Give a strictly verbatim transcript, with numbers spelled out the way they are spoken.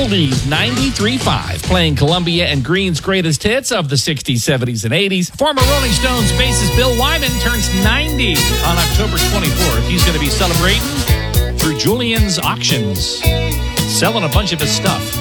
Oldies ninety-three point five, playing Columbia and Green's greatest hits of the sixties, seventies, and eighties. Former Rolling Stones bassist Bill Wyman turns ninety on October twenty-fourth. He's going to be celebrating through Julian's Auctions, selling a bunch of his stuff.